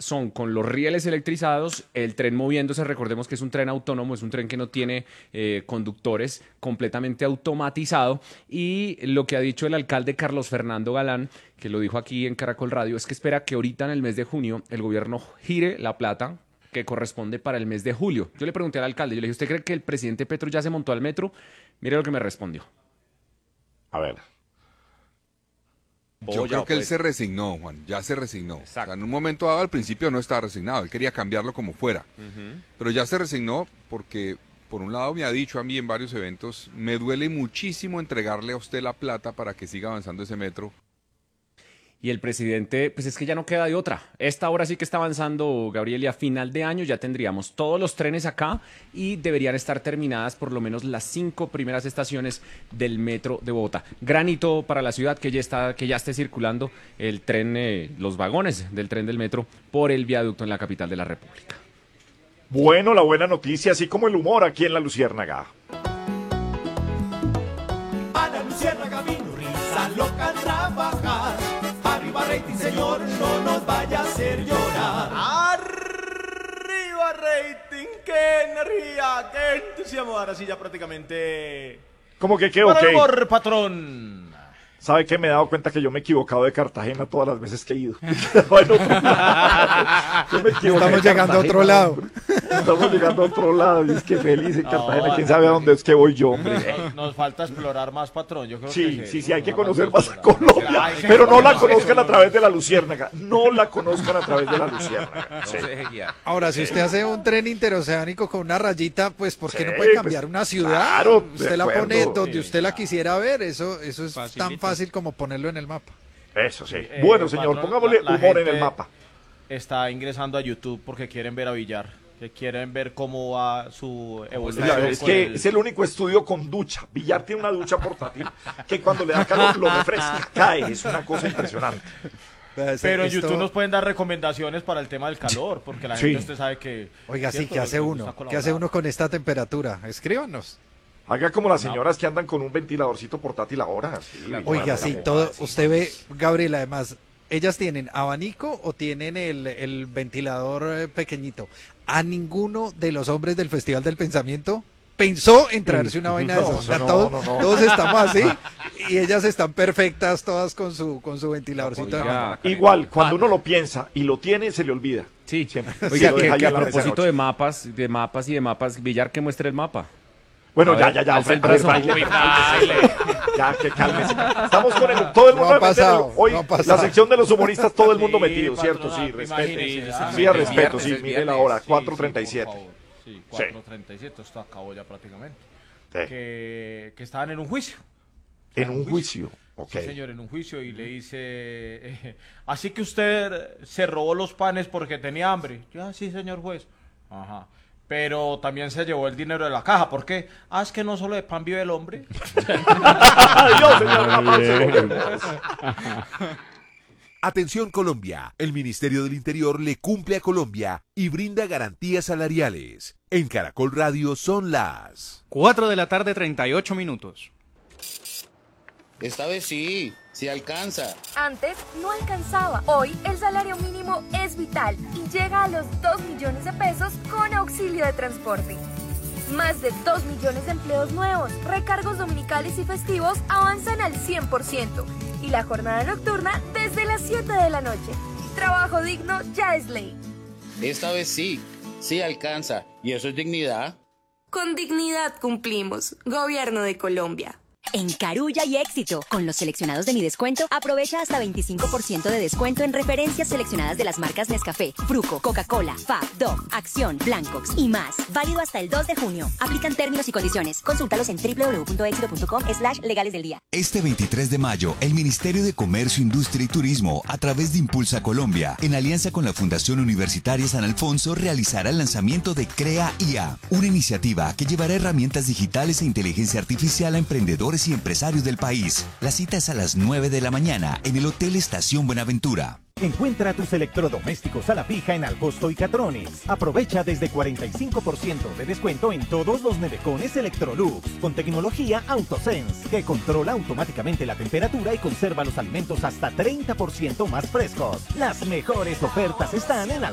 son con los rieles electrizados, el tren moviéndose, recordemos que es un tren autónomo, es un tren que no tiene conductores, completamente automatizado, y lo que ha dicho el alcalde Carlos Fernando Galán, que lo dijo aquí en Caracol Radio, es que espera que ahorita en el mes de junio el gobierno gire la plata que corresponde para el mes de julio. Yo le pregunté al alcalde, yo le dije, ¿usted cree que el presidente Petro ya se montó al metro? Mire lo que me respondió. A ver. Yo creo que él se resignó, Juan, ya se resignó. O sea, en un momento dado, al principio no estaba resignado, él quería cambiarlo como fuera. Pero ya se resignó porque, por un lado, me ha dicho a mí en varios eventos, me duele muchísimo entregarle a usted la plata para que siga avanzando ese metro. Y el presidente, pues es que ya no queda de otra. Esta hora sí que está avanzando, Gabriel, y a final de año ya tendríamos todos los trenes acá y deberían estar terminadas por lo menos las 5 primeras estaciones del metro de Bogotá. Gran hito para la ciudad que ya esté circulando el tren, los vagones del tren del metro por el viaducto en la capital de la República. Bueno, la buena noticia, así como el humor aquí en La Luciérnaga. A la Luciérnaga vino risa loca a trabajar. Arriba rating, señor, no nos vaya a hacer llorar. Arriba rating, qué energía, qué entusiasmo. Ahora sí ya prácticamente... ¿Cómo que qué? Para el Ok. humor, patrón. ¿Sabe qué? Me he dado cuenta que yo me he equivocado de Cartagena todas las veces que he ido. Bueno, yo me equivoqué. Estamos llegando a otro lado. Hombre. Estamos llegando a otro lado. Y es que feliz en Cartagena. ¿Quién sabe a dónde es que voy yo, hombre? Nos falta explorar más, patrón. Yo creo Sí, hay que conocer más a Colombia. Pero no la conozcan a través de La Luciérnaga. No la conozcan a través de La Luciérnaga. Sí. Ahora, si usted hace un tren interoceánico con una rayita, pues ¿por qué Sí, no puede cambiar pues, una ciudad? claro, de Usted la acuerdo. pone donde usted la quisiera ver. Eso es tan fácil como ponerlo en el mapa. Eso sí. Bueno, señor, patrón, pongámosle la humor en gente el mapa. Está ingresando a YouTube porque quieren ver a Villar, que quieren ver cómo va su evolución. Mira, es que es el único estudio con ducha. Villar tiene una ducha portátil que cuando le da calor lo refresca, cae. Es una cosa impresionante. Pero en YouTube nos pueden dar recomendaciones para el tema del calor, porque la gente, usted sabe que... Oiga, sí, ¿cierto? ¿qué hace Les uno? gusta ¿Qué hace colaborar. uno con esta temperatura? Escríbanos. Haga como las señoras que andan con un ventiladorcito portátil ahora. Sí, Oiga, sí, todo. Usted ve, Gabriel, además, ellas tienen abanico o tienen el ventilador pequeñito. A ninguno de los hombres del Festival del Pensamiento pensó en traerse una vaina de No, esas. O sea, no, todos, no, no. todos estamos así y ellas están perfectas todas con su ventiladorcito. Oiga, Igual, cuando uno lo piensa y lo tiene, se le olvida. Sí, Siempre. oiga, Lo deja que ahí a en la mesa propósito noche. de mapas, Villar que muestre el mapa. Bueno, A ya, ver, alza el a ver, brazo. baile, cálmese. Ya, que cálmese. Estamos con todo el No mundo ha pasado, hoy, no ha pasado. la sección de los humoristas, todo el mundo Sí, metido, patrón, ¿cierto? Sí, respete. imagínese, Sí, es respeto, viernes, sí, es mire la viernes. hora, Sí, 4:37. por favor. Sí, 4:37, esto acabó ya prácticamente. Sí. Que estaban en un juicio. En un juicio, ok. Sí, señor, en un juicio y le dice, así que usted se robó los panes porque tenía hambre. Ya, sí, señor juez. Ajá. Pero también se llevó el dinero de la caja. ¿Por qué? Ah, es que no solo de pan vive el hombre. Adiós, señor, un aplauso. Atención Colombia, el Ministerio del Interior le cumple a Colombia y brinda garantías salariales. En Caracol Radio son las 4 de la tarde, 38 minutos. Esta vez sí alcanza. Antes no alcanzaba. Hoy el salario mínimo es vital y llega a los 2 millones de pesos con auxilio de transporte. Más de 2 millones de empleos nuevos, recargos dominicales y festivos avanzan al 100% y la jornada nocturna desde las 7 de la noche. Trabajo digno ya es ley. Esta vez sí alcanza. ¿Y eso es dignidad? Con dignidad cumplimos. Gobierno de Colombia. En Carulla y Éxito, con los seleccionados de Mi Descuento, aprovecha hasta 25% de descuento en referencias seleccionadas de las marcas Nescafé, Fruco, Coca-Cola, Fab, Dove, Acción, Blancox y más. Válido hasta el 2 de junio. Aplican términos y condiciones. Consúltalos en www.exito.com/legales del día. Este 23 de mayo, el Ministerio de Comercio, Industria y Turismo, a través de Impulsa Colombia, en alianza con la Fundación Universitaria San Alfonso, realizará el lanzamiento de Crea IA, una iniciativa que llevará herramientas digitales e inteligencia artificial a emprendedores y empresarios del país. La cita es a las 9 de la mañana en el Hotel Estación Buenaventura. Encuentra tus electrodomésticos a la fija en Alcosto y Catrones. Aprovecha desde 45% de descuento en todos los nevecones Electrolux, con tecnología AutoSense, que controla automáticamente la temperatura y conserva los alimentos hasta 30% más frescos. Las mejores ofertas están en